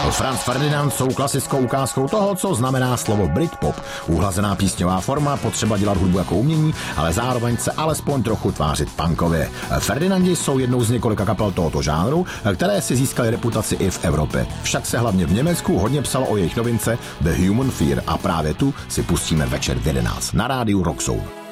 Franz Ferdinand jsou klasickou ukázkou toho, co znamená slovo Britpop. Uhlazená písňová forma, potřeba dělat hudbu jako umění, ale zároveň se alespoň trochu tvářit punkově. Ferdinandi jsou jednou z několika kapel tohoto žánru, které si získaly reputaci i v Evropě. Však se hlavně v Německu hodně psalo o jejich novince The Human Fear a právě tu si pustíme večer v 11 na rádiu Rock Zone.